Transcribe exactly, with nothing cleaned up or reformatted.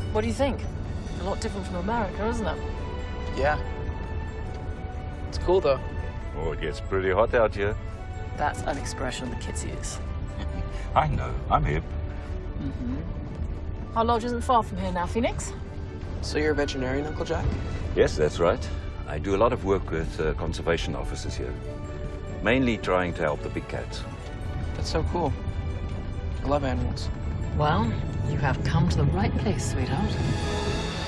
What do you think? A lot different from America, isn't it? Yeah. It's cool, though. Oh, it gets pretty hot out here. That's an expression the kids use. I know. I'm hip. Mm-hmm. Our lodge isn't far from here now, Phoenix. So you're a veterinarian, Uncle Jack? Yes, that's right. I do a lot of work with uh, conservation officers here. Mainly trying to help the big cats. That's so cool. I love animals. Well, you have come to the right place, sweetheart.